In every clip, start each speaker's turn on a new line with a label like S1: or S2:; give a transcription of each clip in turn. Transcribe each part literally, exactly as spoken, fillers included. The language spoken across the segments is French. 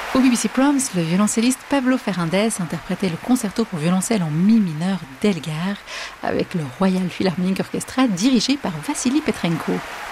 S1: Au B B C Proms, le violoncelliste Pablo Fernández interprétait le concerto pour violoncelle en mi mineur d'Elgar avec le Royal Philharmonic Orchestra dirigé par Vassili Petrenko.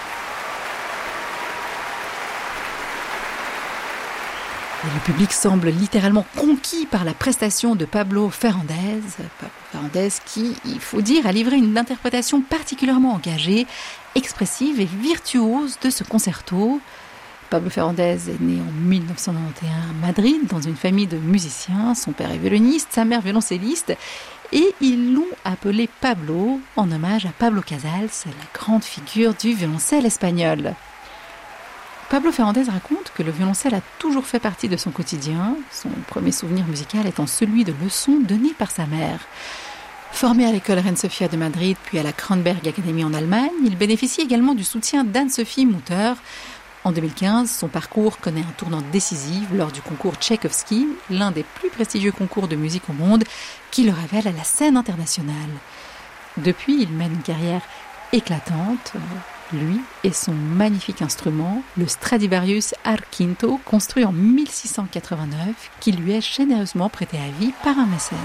S1: Et le public semble littéralement conquis par la prestation de Pablo Fernández. Pablo Fernández qui, il faut dire, a livré une interprétation particulièrement engagée, expressive et virtuose de ce concerto. Pablo Fernández est né en dix-neuf cent quatre-vingt-onze à Madrid, dans une famille de musiciens. Son père est violoniste, sa mère violoncelliste. Et ils l'ont appelé Pablo en hommage à Pablo Casals, la grande figure du violoncelle espagnol. Pablo Fernández raconte que le violoncelle a toujours fait partie de son quotidien, son premier souvenir musical étant celui de leçons données par sa mère. Formé à l'école Reine Sofia de Madrid, puis à la Kronberg Academy en Allemagne, il bénéficie également du soutien d'Anne-Sophie Mutter. En deux mille quinze, son parcours connaît un tournant décisif lors du concours Tchaïkovski, l'un des plus prestigieux concours de musique au monde, qui le révèle à la scène internationale. Depuis, il mène une carrière éclatante, lui et son magnifique instrument, le Stradivarius Arquinto, construit en mille six cent quatre-vingt-neuf, qui lui est généreusement prêté à vie par un mécène.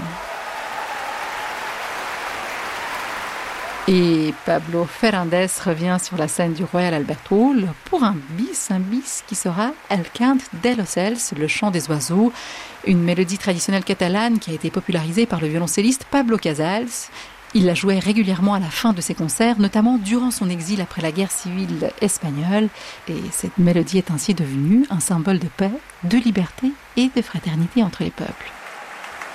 S1: Et Pablo Fernández revient sur la scène du Royal Albert Hall pour un bis, un bis qui sera El Cant de los Ocells, le chant des oiseaux, une mélodie traditionnelle catalane qui a été popularisée par le violoncelliste Pablo Casals. Il la jouait régulièrement à la fin de ses concerts, notamment durant son exil après la guerre civile espagnole. Et cette mélodie est ainsi devenue un symbole de paix, de liberté et de fraternité entre les peuples.